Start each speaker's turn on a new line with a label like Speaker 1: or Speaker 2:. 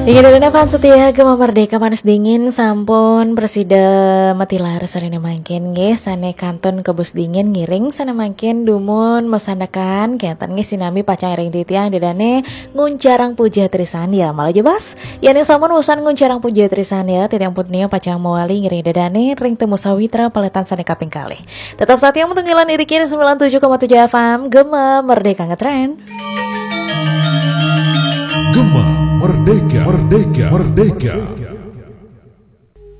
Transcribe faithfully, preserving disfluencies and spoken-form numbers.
Speaker 1: Ingin ada fans setia Gema Merdeka panas dingin sampun presida matilar sarene mangkin nggih sane kanton kebus dingin ngiring sana mangkin dumun mesandakan kenten nggih sinami pacang ring titiang dedane nguncarang puja trisan ya malah jebas yani sampun usan nguncarang puja trisan ya titiang putnia pacang mawali ngiring dedane ring temu sawitra paletan sane kaping kalih. Tetap saat yang mentunggilan irikin sembilan puluh tujuh koma tujuh F M Gema Merdeka ngetren.
Speaker 2: Gema Merdeka, Merdeka, Merdeka.